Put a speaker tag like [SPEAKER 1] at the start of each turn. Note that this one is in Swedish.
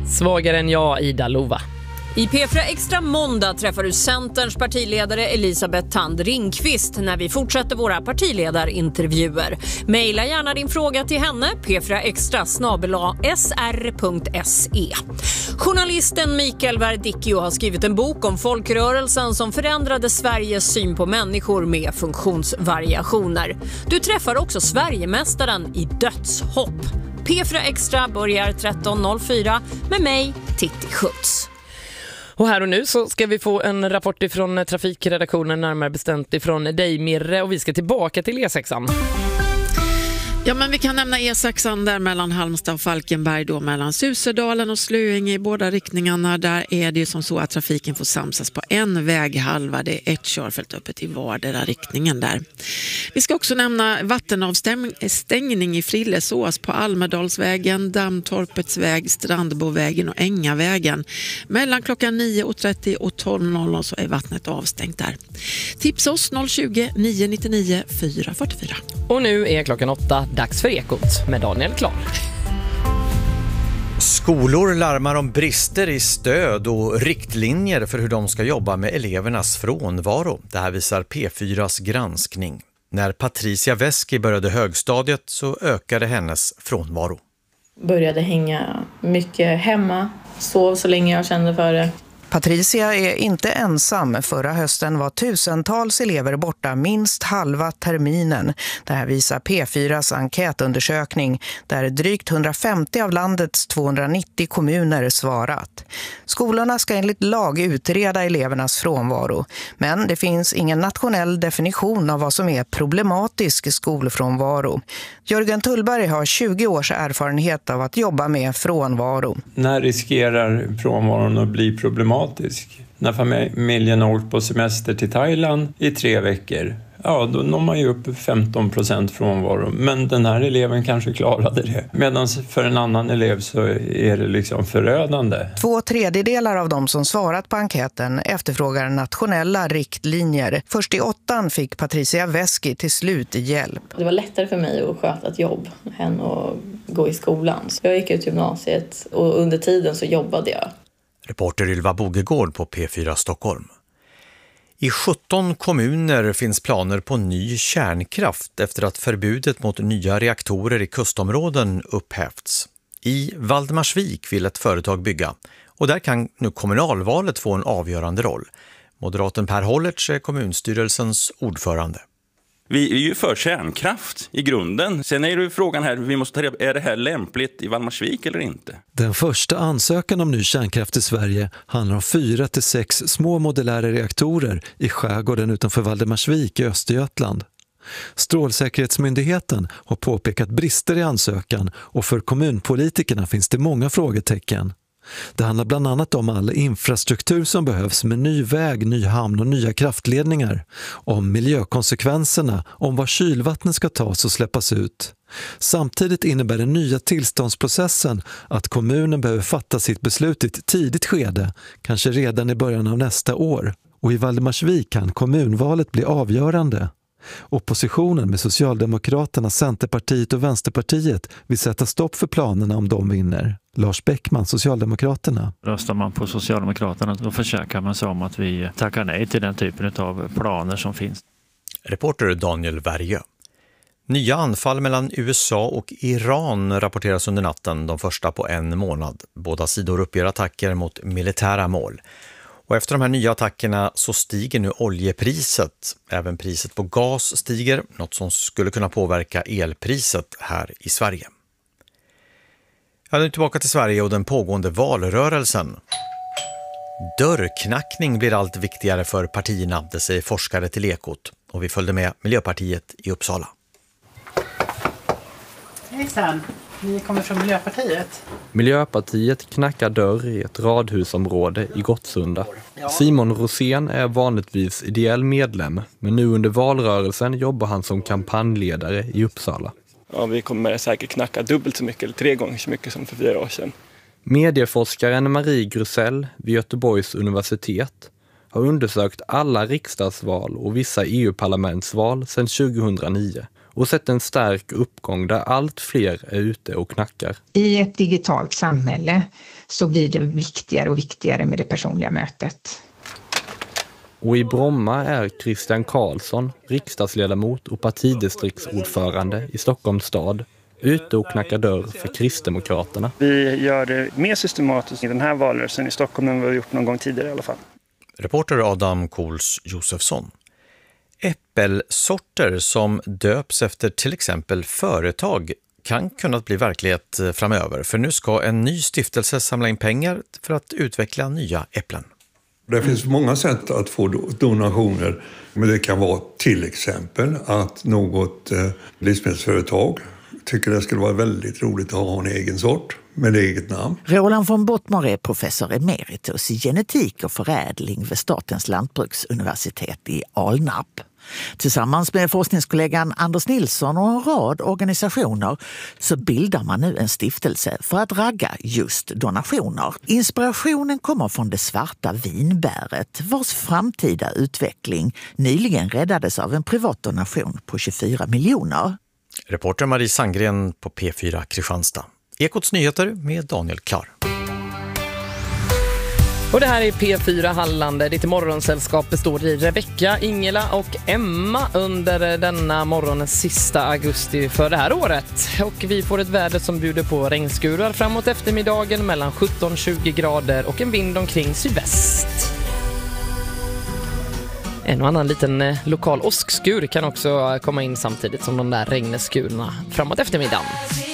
[SPEAKER 1] Svagare än jag, Ida Lova.
[SPEAKER 2] I P4 Extra måndag träffar du Centerns partiledare Elisabeth Thand Ringqvist när vi fortsätter våra partiledarintervjuer. Maila gärna din fråga till henne, p4extra@sr.se. Journalisten Mikael Verdicchio har skrivit en bok om folkrörelsen som förändrade Sveriges syn på människor med funktionsvariationer. Du träffar också Sverigemästaren i dödshopp. P4 Extra börjar 13.04 med mig, Titti Schutz.
[SPEAKER 1] Och här och nu så ska vi få en rapport ifrån trafikredaktionen, närmare bestämt ifrån dig Mirre, och vi ska tillbaka till E6an.
[SPEAKER 3] Ja, men vi kan nämna E6an där mellan Halmstad och Falkenberg, då mellan Susedalen och Slöinge i båda riktningarna. Där är det ju som så att trafiken får samsas på en väghalva. Det är ett körfält öppet i vardera riktningen där. Vi ska också nämna vattenavstängning i Frillesås på Almedalsvägen, Dammtorpets väg, Strandbovägen och Ängavägen. Mellan klockan 9.30 och 12.00 så är vattnet avstängt där. Tips oss 020 999 444.
[SPEAKER 1] Och nu är klockan 8. Dags för Ekot med Daniel Klar.
[SPEAKER 4] Skolor larmar om brister i stöd och riktlinjer för hur de ska jobba med elevernas frånvaro. Det här visar P4s granskning. När Patricia Veski började högstadiet så ökade hennes frånvaro.
[SPEAKER 5] Började hänga mycket hemma, sov så länge jag kände för det.
[SPEAKER 6] Patricia är inte ensam. Förra hösten var tusentals elever borta minst halva terminen. Det här visar P4s enkätundersökning där drygt 150 av landets 290 kommuner svarat. Skolorna ska enligt lag utreda elevernas frånvaro. Men det finns ingen nationell definition av vad som är problematisk skolfrånvaro. Jörgen Tullberg har 20 års erfarenhet av att jobba med frånvaro.
[SPEAKER 7] När riskerar frånvaron att bli problematisk? När familjen har åkt på semester till Thailand i 3 veckor, ja då når man ju upp 15% frånvaro. Men den här eleven kanske klarade det. Medan för en annan elev så är det liksom förödande.
[SPEAKER 6] 2/3 av de som svarat på enkäten efterfrågar nationella riktlinjer. Först i 8:an fick Patricia Veski till slut hjälp.
[SPEAKER 5] Det var lättare för mig att sköta ett jobb än att gå i skolan. Så jag gick ut gymnasiet och under tiden så jobbade jag.
[SPEAKER 4] Reporter Ylva Bogegård på P4 Stockholm. I 17 kommuner finns planer på ny kärnkraft efter att förbudet mot nya reaktorer i kustområden upphävts. I Valdemarsvik vill ett företag bygga och där kan nu kommunalvalet få en avgörande roll. Moderaten Per Hollertz är kommunstyrelsens ordförande.
[SPEAKER 8] Vi är ju för kärnkraft i grunden. Sen är det frågan här, är det här lämpligt i Valdemarsvik eller inte?
[SPEAKER 9] Den första ansökan om ny kärnkraft i Sverige handlar om 4 till 6 små modulära reaktorer i skärgården utanför Valdemarsvik i Östergötland. Strålsäkerhetsmyndigheten har påpekat brister i ansökan och för kommunpolitikerna finns det många frågetecken. Det handlar bland annat om all infrastruktur som behövs med ny väg, ny hamn och nya kraftledningar. Om miljökonsekvenserna, om var kylvattnet ska tas och släppas ut. Samtidigt innebär den nya tillståndsprocessen att kommunen behöver fatta sitt beslut i ett tidigt skede, kanske redan i början av nästa år. Och i Valdemarsvik kan kommunvalet bli avgörande. Oppositionen med Socialdemokraterna, Centerpartiet och Vänsterpartiet vill sätta stopp för planerna om de vinner. Lars Bäckman, Socialdemokraterna.
[SPEAKER 10] Röstar man på Socialdemokraterna då försöker man sig om att vi tackar nej till den typen av planer som finns.
[SPEAKER 4] Reporter Daniel Värjö. Nya anfall mellan USA och Iran rapporteras under natten, de första på 1 månad. Båda sidor uppger attacker mot militära mål. Och efter de här nya attackerna så stiger nu oljepriset. Även priset på gas stiger, något som skulle kunna påverka elpriset här i Sverige. Ja, nu tillbaka till Sverige och den pågående valrörelsen. Dörrknackning blir allt viktigare för partierna, det säger forskare till Ekot. Och vi följde med Miljöpartiet i Uppsala.
[SPEAKER 11] Hejsan, ni kommer från Miljöpartiet.
[SPEAKER 12] Miljöpartiet knackar dörr i ett radhusområde i Gottsunda. Simon Rosén är vanligtvis ideell medlem, men nu under valrörelsen jobbar han som kampanjledare i Uppsala.
[SPEAKER 13] Ja, vi kommer säkert knacka dubbelt så mycket eller 3 gånger så mycket som för 4 år sedan.
[SPEAKER 12] Medieforskaren Marie Grusell vid Göteborgs universitet har undersökt alla riksdagsval och vissa EU-parlamentsval sedan 2009 och sett en stark uppgång där allt fler är ute och knackar.
[SPEAKER 14] I ett digitalt samhälle så blir det viktigare och viktigare med det personliga mötet.
[SPEAKER 12] Och i Bromma är Christian Karlsson, riksdagsledamot och partidistriktsordförande i Stockholms stad, ute och knackar dörr för Kristdemokraterna.
[SPEAKER 13] Vi gör det mer systematiskt i den här valrörelsen i Stockholm än vad vi gjort någon gång tidigare i alla fall.
[SPEAKER 4] Reporter Adam Kohls Josefsson. Äppelsorter som döps efter till exempel företag kan kunna bli verklighet framöver. För nu ska en ny stiftelse samla in pengar för att utveckla nya äpplen.
[SPEAKER 15] Det finns många sätt att få donationer. Men det kan vara till exempel att något livsmedelsföretag tycker det skulle vara väldigt roligt att ha en egen sort med eget namn.
[SPEAKER 16] Roland von Bottmar är professor emeritus i genetik och förädling vid Statens lantbruksuniversitet i Alnarp. Tillsammans med forskningskollegan Anders Nilsson och en rad organisationer så bildar man nu en stiftelse för att ragga just donationer. Inspirationen kommer från det svarta vinbäret vars framtida utveckling nyligen räddades av en privat donation på 24 miljoner.
[SPEAKER 4] Reporter Marie Sandgren på P4 Kristianstad. Ekots nyheter med Daniel Klar.
[SPEAKER 1] Och det här är P4 Halland. Ditt morgonsällskap består i Rebecka, Ingela och Emma under denna morgonens sista augusti för det här året. Och vi får ett väder som bjuder på regnskurar framåt eftermiddagen mellan 17-20 grader och en vind omkring sydväst. En och annan liten lokal åskskur kan också komma in samtidigt som de där regneskurna framåt eftermiddagen.